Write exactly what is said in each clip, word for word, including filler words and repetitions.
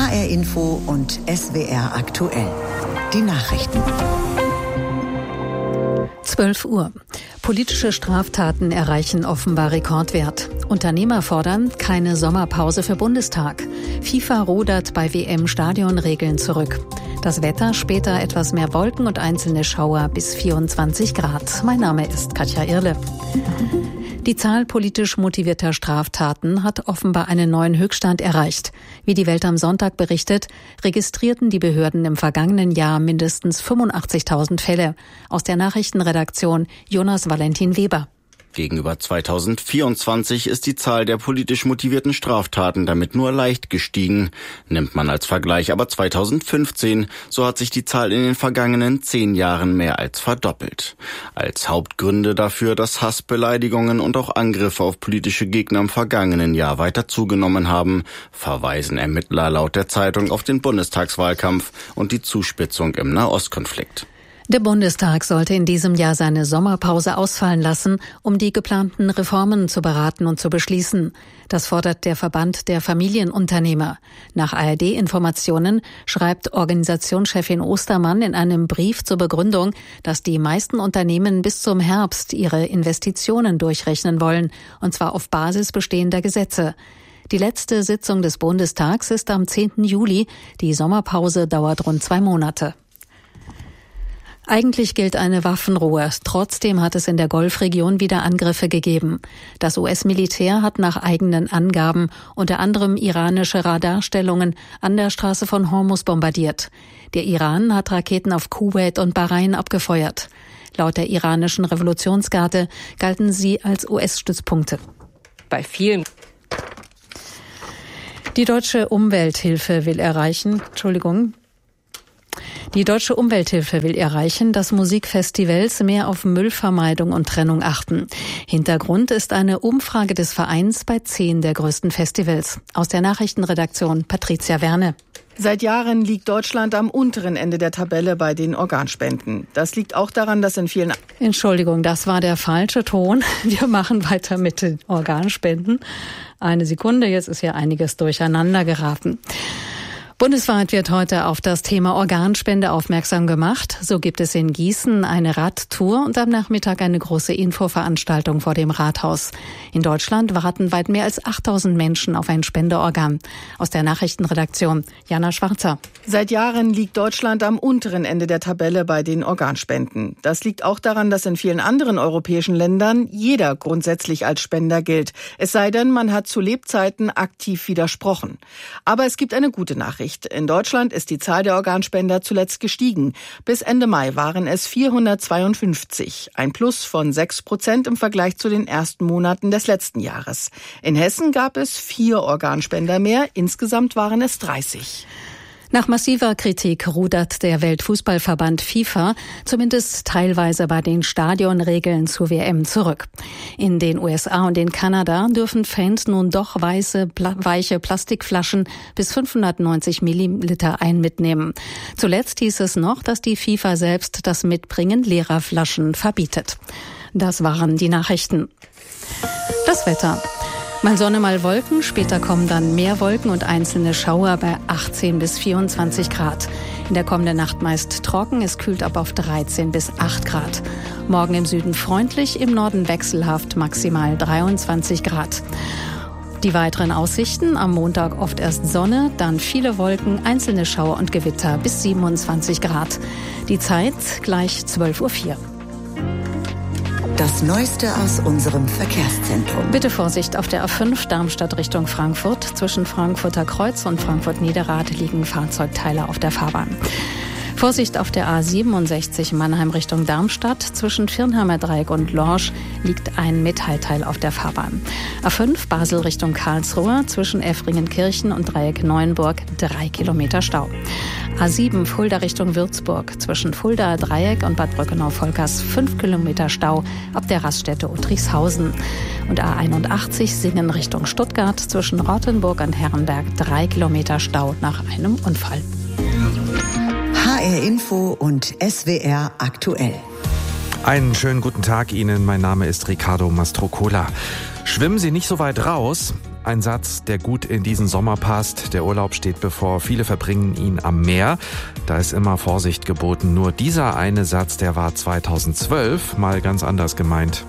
H R Info und S W R aktuell. Die Nachrichten. zwölf Uhr. Politische Straftaten erreichen offenbar Rekordwert. Unternehmer fordern keine Sommerpause für Bundestag. FIFA rudert bei W M-Stadionregeln zurück. Das Wetter, später etwas mehr Wolken und einzelne Schauer bis vierundzwanzig Grad. Mein Name ist Katja Irle. Die Zahl politisch motivierter Straftaten hat offenbar einen neuen Höchststand erreicht. Wie die Welt am Sonntag berichtet, registrierten die Behörden im vergangenen Jahr mindestens fünfundachtzigtausend Fälle. Aus der Nachrichtenredaktion Jonas Valentin Weber. Gegenüber zweitausendvierundzwanzig ist die Zahl der politisch motivierten Straftaten damit nur leicht gestiegen. Nimmt man als Vergleich aber zweitausendfünfzehn, so hat sich die Zahl in den vergangenen zehn Jahren mehr als verdoppelt. Als Hauptgründe dafür, dass Hass, Beleidigungen und auch Angriffe auf politische Gegner im vergangenen Jahr weiter zugenommen haben, verweisen Ermittler laut der Zeitung auf den Bundestagswahlkampf und die Zuspitzung im Nahostkonflikt. Der Bundestag sollte in diesem Jahr seine Sommerpause ausfallen lassen, um die geplanten Reformen zu beraten und zu beschließen. Das fordert der Verband der Familienunternehmer. Nach A R D-Informationen schreibt Organisationschefin Ostermann in einem Brief zur Begründung, dass die meisten Unternehmen bis zum Herbst ihre Investitionen durchrechnen wollen, und zwar auf Basis bestehender Gesetze. Die letzte Sitzung des Bundestags ist am zehnten Juli. Die Sommerpause dauert rund zwei Monate. Eigentlich gilt eine Waffenruhe. Trotzdem hat es in der Golfregion wieder Angriffe gegeben. Das U S-Militär hat nach eigenen Angaben unter anderem iranische Radarstellungen an der Straße von Hormuz bombardiert. Der Iran hat Raketen auf Kuwait und Bahrain abgefeuert. Laut der iranischen Revolutionsgarde galten sie als U S-Stützpunkte. Bei vielen Die Deutsche Umwelthilfe will erreichen, Entschuldigung, Die Deutsche Umwelthilfe will erreichen, dass Musikfestivals mehr auf Müllvermeidung und Trennung achten. Hintergrund ist eine Umfrage des Vereins bei zehn der größten Festivals. Aus der Nachrichtenredaktion Patricia Werne. Seit Jahren liegt Deutschland am unteren Ende der Tabelle bei den Organspenden. Das liegt auch daran, dass in vielen... Entschuldigung, das war der falsche Ton. Wir machen weiter mit den Organspenden. Eine Sekunde, jetzt ist hier einiges durcheinander geraten. Bundesweit wird heute auf das Thema Organspende aufmerksam gemacht. So gibt es in Gießen eine Radtour und am Nachmittag eine große Infoveranstaltung vor dem Rathaus. In Deutschland warten weit mehr als achttausend Menschen auf ein Spendeorgan. Aus der Nachrichtenredaktion Jana Schwarzer. Seit Jahren liegt Deutschland am unteren Ende der Tabelle bei den Organspenden. Das liegt auch daran, dass in vielen anderen europäischen Ländern jeder grundsätzlich als Spender gilt. Es sei denn, man hat zu Lebzeiten aktiv widersprochen. Aber es gibt eine gute Nachricht. In Deutschland ist die Zahl der Organspender zuletzt gestiegen. Bis Ende Mai waren es vierhundertzweiundfünfzig, ein Plus von sechs Prozent im Vergleich zu den ersten Monaten des letzten Jahres. In Hessen gab es vier Organspender mehr, insgesamt waren es dreißig. Nach massiver Kritik rudert der Weltfußballverband FIFA zumindest teilweise bei den Stadionregeln zur W M zurück. In den U S A und in Kanada dürfen Fans nun doch weiße, pla- weiche Plastikflaschen bis fünfhundertneunzig Milliliter ein mitnehmen. Zuletzt hieß es noch, dass die FIFA selbst das Mitbringen leerer Flaschen verbietet. Das waren die Nachrichten. Das Wetter. Mal Sonne, mal Wolken, später kommen dann mehr Wolken und einzelne Schauer bei achtzehn bis vierundzwanzig Grad. In der kommenden Nacht meist trocken, es kühlt ab auf dreizehn bis acht Grad. Morgen im Süden freundlich, im Norden wechselhaft, maximal dreiundzwanzig Grad. Die weiteren Aussichten: am Montag oft erst Sonne, dann viele Wolken, einzelne Schauer und Gewitter bis siebenundzwanzig Grad. Die Zeit gleich zwölf Uhr vier. Das Neueste aus unserem Verkehrszentrum. Bitte Vorsicht auf der A fünf Darmstadt Richtung Frankfurt. Zwischen Frankfurter Kreuz und Frankfurt-Niederrad liegen Fahrzeugteile auf der Fahrbahn. Vorsicht auf der A siebenundsechzig Mannheim Richtung Darmstadt. Zwischen Firnheimer Dreieck und Lorsch liegt ein Metallteil auf der Fahrbahn. A fünf Basel Richtung Karlsruhe. Zwischen Effringenkirchen und Dreieck Neuenburg drei Kilometer Stau. A sieben Fulda Richtung Würzburg. Zwischen Fulda Dreieck und Bad Brückenau-Volkers fünf Kilometer Stau ab der Raststätte Uttrichshausen. Und A einundachtzig Singen Richtung Stuttgart. Zwischen Rottenburg und Herrenberg drei Kilometer Stau nach einem Unfall. H R Info und S W R aktuell. Einen schönen guten Tag Ihnen, mein Name ist Ricardo Mastrocola. Schwimmen Sie nicht so weit raus, ein Satz, der gut in diesen Sommer passt. Der Urlaub steht bevor. Viele verbringen ihn am Meer. Da ist immer Vorsicht geboten. Nur dieser eine Satz, der war zweitausendzwölf mal ganz anders gemeint.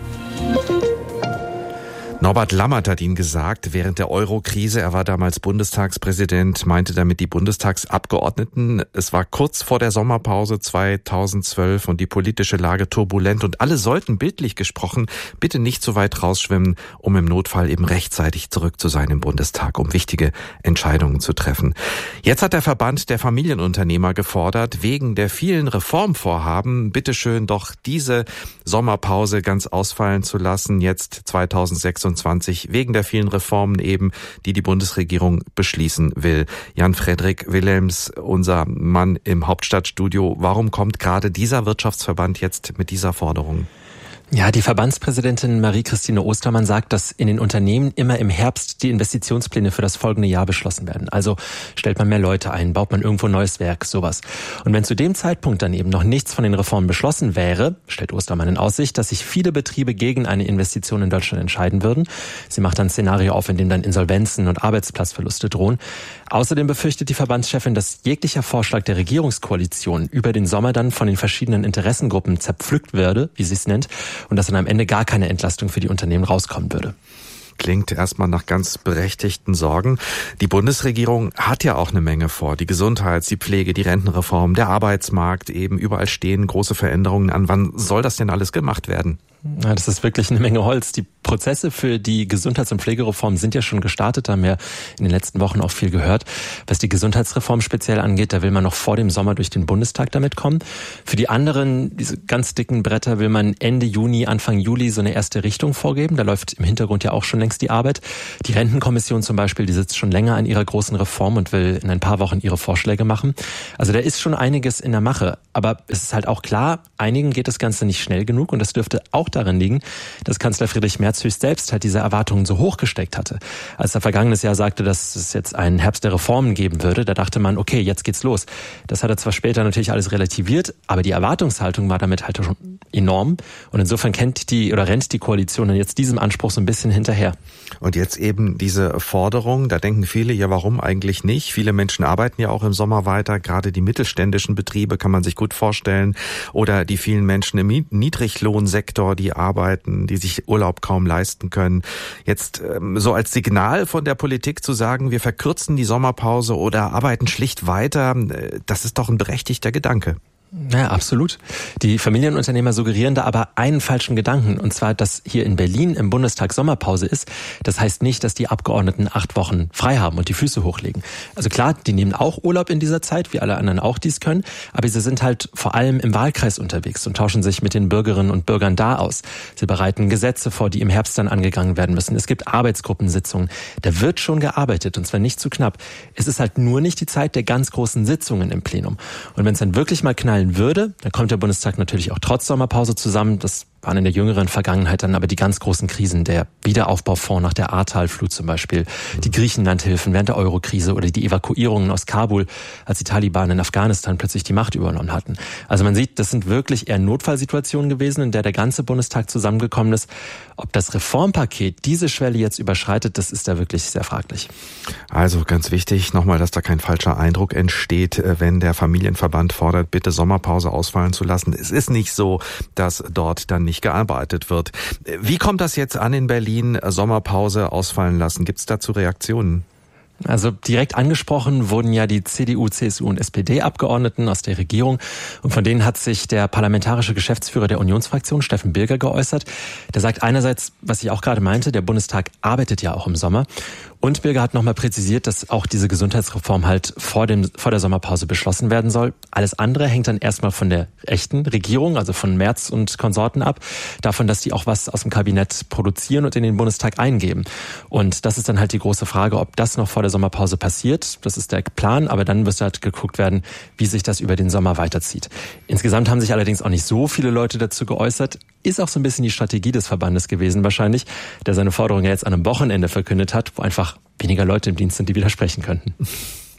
Norbert Lammert hat ihn gesagt, während der Euro-Krise. Er war damals Bundestagspräsident, meinte damit die Bundestagsabgeordneten. Es war kurz vor der Sommerpause zweitausendzwölf und die politische Lage turbulent. Und alle sollten, bildlich gesprochen, bitte nicht so weit rausschwimmen, um im Notfall eben rechtzeitig zurück zu sein im Bundestag, um wichtige Entscheidungen zu treffen. Jetzt hat der Verband der Familienunternehmer gefordert, wegen der vielen Reformvorhaben, bitteschön doch diese Sommerpause ganz ausfallen zu lassen, jetzt zweitausendsechsundzwanzig, wegen der vielen Reformen eben, die die Bundesregierung beschließen will. Jan-Frederik Wilhelms, unser Mann im Hauptstadtstudio, warum kommt gerade dieser Wirtschaftsverband jetzt mit dieser Forderung? Ja, die Verbandspräsidentin Marie-Christine Ostermann sagt, dass in den Unternehmen immer im Herbst die Investitionspläne für das folgende Jahr beschlossen werden. Also stellt man mehr Leute ein, baut man irgendwo ein neues Werk, sowas. Und wenn zu dem Zeitpunkt dann eben noch nichts von den Reformen beschlossen wäre, stellt Ostermann in Aussicht, dass sich viele Betriebe gegen eine Investition in Deutschland entscheiden würden. Sie macht ein Szenario auf, in dem dann Insolvenzen und Arbeitsplatzverluste drohen. Außerdem befürchtet die Verbandschefin, dass jeglicher Vorschlag der Regierungskoalition über den Sommer dann von den verschiedenen Interessengruppen zerpflückt würde, wie sie es nennt, und dass dann am Ende gar keine Entlastung für die Unternehmen rauskommen würde. Klingt erstmal nach ganz berechtigten Sorgen. Die Bundesregierung hat ja auch eine Menge vor. Die Gesundheits-, die Pflege, die Rentenreform, der Arbeitsmarkt, eben überall stehen große Veränderungen an. Wann soll das denn alles gemacht werden? Ja, das ist wirklich eine Menge Holz. Die Prozesse für die Gesundheits- und Pflegereform sind ja schon gestartet, da haben wir in den letzten Wochen auch viel gehört. Was die Gesundheitsreform speziell angeht, da will man noch vor dem Sommer durch den Bundestag damit kommen. Für die anderen, diese ganz dicken Bretter, will man Ende Juni, Anfang Juli so eine erste Richtung vorgeben. Da läuft im Hintergrund ja auch schon längst die Arbeit. Die Rentenkommission zum Beispiel, die sitzt schon länger an ihrer großen Reform und will in ein paar Wochen ihre Vorschläge machen. Also da ist schon einiges in der Mache. Aber es ist halt auch klar, einigen geht das Ganze nicht schnell genug und das dürfte auch darin liegen, dass Kanzler Friedrich Merz höchst selbst halt diese Erwartungen so hoch gesteckt hatte. Als er vergangenes Jahr sagte, dass es jetzt einen Herbst der Reformen geben würde, da dachte man, okay, jetzt geht's los. Das hat er zwar später natürlich alles relativiert, aber die Erwartungshaltung war damit halt schon enorm und insofern kennt die oder rennt die Koalition dann jetzt diesem Anspruch so ein bisschen hinterher. Und jetzt eben diese Forderung, da denken viele, ja warum eigentlich nicht? Viele Menschen arbeiten ja auch im Sommer weiter, gerade die mittelständischen Betriebe kann man sich gut vorstellen oder die vielen Menschen im Niedriglohnsektor, die arbeiten, die sich Urlaub kaum leisten können. Jetzt ähm, so als Signal von der Politik zu sagen, wir verkürzen die Sommerpause oder arbeiten schlicht weiter, das ist doch ein berechtigter Gedanke. Ja, absolut. Die Familienunternehmer suggerieren da aber einen falschen Gedanken, und zwar, dass hier in Berlin im Bundestag Sommerpause ist. Das heißt nicht, dass die Abgeordneten acht Wochen frei haben und die Füße hochlegen. Also klar, die nehmen auch Urlaub in dieser Zeit, wie alle anderen auch dies können, aber sie sind halt vor allem im Wahlkreis unterwegs und tauschen sich mit den Bürgerinnen und Bürgern da aus. Sie bereiten Gesetze vor, die im Herbst dann angegangen werden müssen. Es gibt Arbeitsgruppensitzungen. Da wird schon gearbeitet, und zwar nicht zu knapp. Es ist halt nur nicht die Zeit der ganz großen Sitzungen im Plenum. Und wenn es dann wirklich mal knallen würde, dann kommt der Bundestag natürlich auch trotz Sommerpause zusammen. Das waren in der jüngeren Vergangenheit dann aber die ganz großen Krisen, der Wiederaufbaufonds nach der Ahrtal-Flut zum Beispiel, die Griechenlandhilfen während der Eurokrise oder die Evakuierungen aus Kabul, als die Taliban in Afghanistan plötzlich die Macht übernommen hatten. Also man sieht, das sind wirklich eher Notfallsituationen gewesen, in der der ganze Bundestag zusammengekommen ist. Ob das Reformpaket diese Schwelle jetzt überschreitet, das ist da wirklich sehr fraglich. Also ganz wichtig nochmal, dass da kein falscher Eindruck entsteht, wenn der Familienverband fordert, bitte Sommerpause ausfallen zu lassen. Es ist nicht so, dass dort dann nicht gearbeitet wird. Wie kommt das jetzt an in Berlin? Sommerpause ausfallen lassen. Gibt es dazu Reaktionen? Also direkt angesprochen wurden ja die C D U, C S U und S P D-Abgeordneten aus der Regierung. Und von denen hat sich der parlamentarische Geschäftsführer der Unionsfraktion, Steffen Bilger, geäußert. Der sagt einerseits, was ich auch gerade meinte, der Bundestag arbeitet ja auch im Sommer. Und Bilger hat nochmal präzisiert, dass auch diese Gesundheitsreform halt vor dem, vor der Sommerpause beschlossen werden soll. Alles andere hängt dann erstmal von der echten Regierung, also von Merz und Konsorten ab. Davon, dass die auch was aus dem Kabinett produzieren und in den Bundestag eingeben. Und das ist dann halt die große Frage, ob das noch vor der Sommerpause passiert. Das ist der Plan, aber dann müsste halt geguckt werden, wie sich das über den Sommer weiterzieht. Insgesamt haben sich allerdings auch nicht so viele Leute dazu geäußert. Ist auch so ein bisschen die Strategie des Verbandes gewesen wahrscheinlich, der seine Forderung ja jetzt an einem Wochenende verkündet hat, wo einfach weniger Leute im Dienst sind, die widersprechen könnten.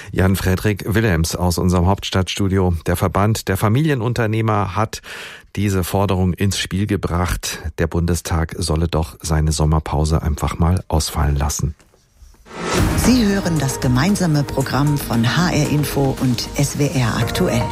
Jan-Fredrik Willems aus unserem Hauptstadtstudio. Der Verband der Familienunternehmer hat diese Forderung ins Spiel gebracht. Der Bundestag solle doch seine Sommerpause einfach mal ausfallen lassen. Sie hören das gemeinsame Programm von H R Info und S W R aktuell.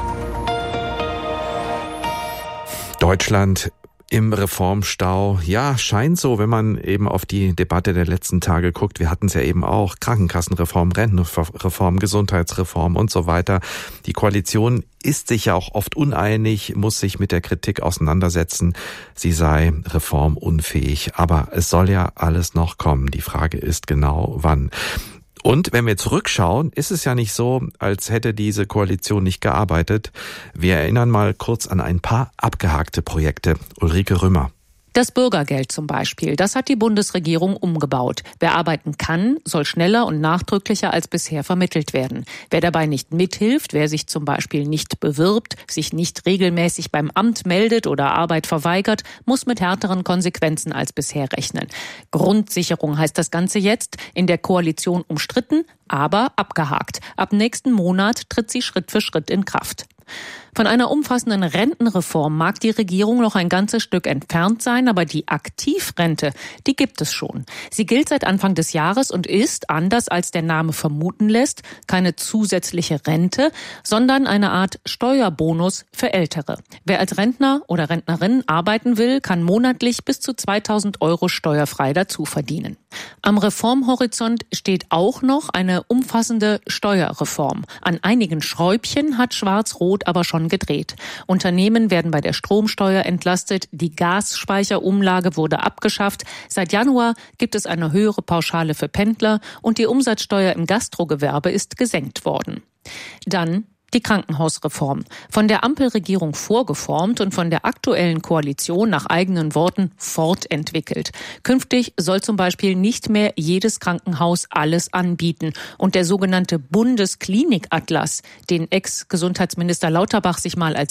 Deutschland im Reformstau. Ja, scheint so, wenn man eben auf die Debatte der letzten Tage guckt. Wir hatten es ja eben auch. Krankenkassenreform, Rentenreform, Gesundheitsreform und so weiter. Die Koalition ist sich ja auch oft uneinig, muss sich mit der Kritik auseinandersetzen, sie sei reformunfähig. Aber es soll ja alles noch kommen. Die Frage ist genau, wann. Und wenn wir zurückschauen, ist es ja nicht so, als hätte diese Koalition nicht gearbeitet. Wir erinnern mal kurz an ein paar abgehakte Projekte. Ulrike Rümmer. Das Bürgergeld zum Beispiel, das hat die Bundesregierung umgebaut. Wer arbeiten kann, soll schneller und nachdrücklicher als bisher vermittelt werden. Wer dabei nicht mithilft, wer sich zum Beispiel nicht bewirbt, sich nicht regelmäßig beim Amt meldet oder Arbeit verweigert, muss mit härteren Konsequenzen als bisher rechnen. Grundsicherung heißt das Ganze jetzt, in der Koalition umstritten, aber abgehakt. Ab nächsten Monat tritt sie Schritt für Schritt in Kraft. Von einer umfassenden Rentenreform mag die Regierung noch ein ganzes Stück entfernt sein, aber die Aktivrente, die gibt es schon. Sie gilt seit Anfang des Jahres und ist, anders als der Name vermuten lässt, keine zusätzliche Rente, sondern eine Art Steuerbonus für Ältere. Wer als Rentner oder Rentnerin arbeiten will, kann monatlich bis zu zweitausend Euro steuerfrei dazu verdienen. Am Reformhorizont steht auch noch eine umfassende Steuerreform. An einigen Schräubchen hat Schwarz-Rot aber schon gedreht. Unternehmen werden bei der Stromsteuer entlastet, die Gasspeicherumlage wurde abgeschafft. Seit Januar gibt es eine höhere Pauschale für Pendler und die Umsatzsteuer im Gastrogewerbe ist gesenkt worden. Dann die Krankenhausreform. Von der Ampelregierung vorgeformt und von der aktuellen Koalition nach eigenen Worten fortentwickelt. Künftig soll zum Beispiel nicht mehr jedes Krankenhaus alles anbieten. Und der sogenannte Bundesklinikatlas, den Ex-Gesundheitsminister Lauterbach sich mal als